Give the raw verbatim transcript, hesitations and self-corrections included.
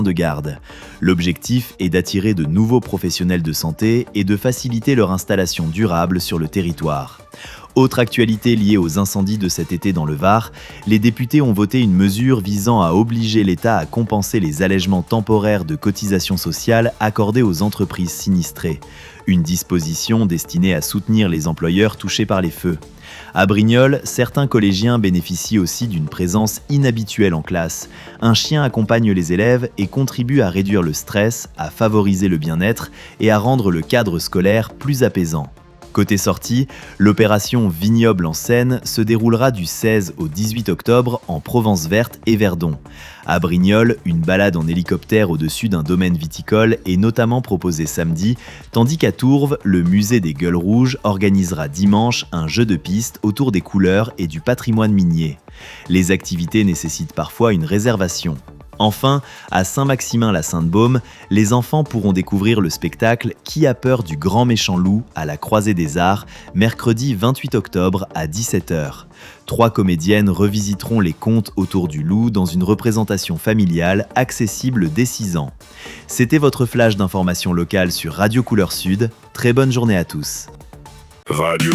de garde. L'objectif est d'attirer de nouveaux professionnels de santé et de faciliter leur installation durable sur le territoire. Autre actualité liée aux incendies de cet été dans le Var, les députés ont voté une mesure visant à obliger l'État à compenser les allègements temporaires de cotisations sociales accordés aux entreprises sinistrées. Une disposition destinée à soutenir les employeurs touchés par les feux. À Brignoles, certains collégiens bénéficient aussi d'une présence inhabituelle en classe. Un chien accompagne les élèves et contribue à réduire le stress, à favoriser le bien-être et à rendre le cadre scolaire plus apaisant. Côté sortie, l'opération Vignoble en Seine se déroulera du seize au dix-huit octobre en Provence verte et Verdon. À Brignoles, une balade en hélicoptère au-dessus d'un domaine viticole est notamment proposée samedi, tandis qu'à Tourves, le musée des Gueules Rouges organisera dimanche un jeu de piste autour des couleurs et du patrimoine minier. Les activités nécessitent parfois une réservation. Enfin, à Saint-Maximin-la-Sainte-Baume, les enfants pourront découvrir le spectacle « Qui a peur du grand méchant loup ?» à la Croisée des Arts, mercredi vingt-huit octobre à dix-sept heures. Trois comédiennes revisiteront les contes autour du loup dans une représentation familiale accessible dès six ans. C'était votre flash d'information locale sur Radio Couleur Sud. Très bonne journée à tous. Radio